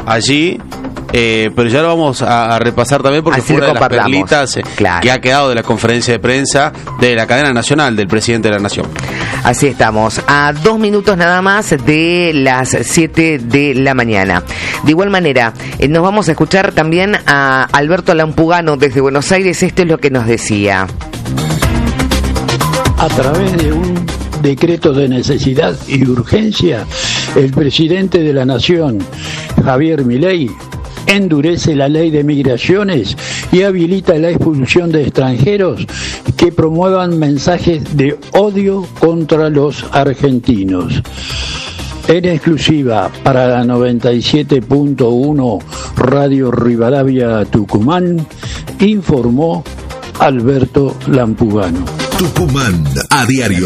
allí. Pero ya lo vamos a repasar también porque fue una de las perlitas que ha quedado de la conferencia de prensa de la cadena nacional del presidente de la Nación. Así estamos, a 2 minutos nada más de las 7 de la mañana. De igual manera, nos vamos a escuchar también a Alberto Lampugano desde Buenos Aires. Esto es lo que nos decía. A través de un decreto de necesidad y urgencia, el presidente de la Nación, Javier Milei, endurece la ley de migraciones y habilita la expulsión de extranjeros que promuevan mensajes de odio contra los argentinos. En exclusiva para la 97.1 Radio Rivadavia Tucumán, informó Alberto Lampugano. Tucumán a diario.